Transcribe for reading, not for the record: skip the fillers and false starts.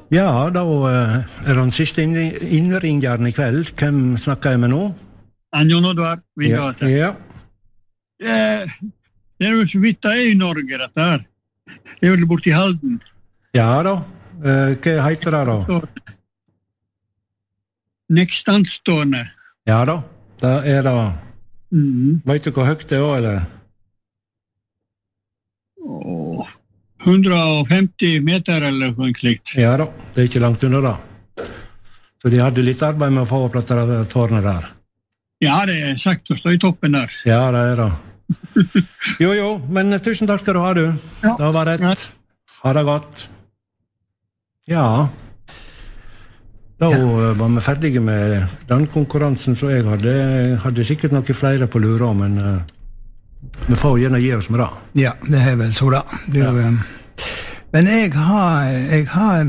Ja, da den siste innringeren I kveld. Hvem snakker jeg med nå? Jon Oddvar Vingate. Ja. Det jo så vidt det I Norge, dette her. Det vel borte I Halden. Ja da. Hva heter det da? Nekstanstående. Ja da, det det. Vet du hvor høyt det eller? 150 meter eller noe slikt. Ja da, det ikke langt under da. Så de hadde litt arbeid med å få opp dette tårnet der. Ja, det sagt å stå I toppen der. Ja, det det. Jo, men tusen takk skal du ha, du. Ja. Det var rett. Ha det godt. Ja. Da var vi ferdige med den konkurransen som jeg hadde sikkert noen flere på lura, men vi får gjerne gi oss med det. Ja, det vel så da. Men jeg har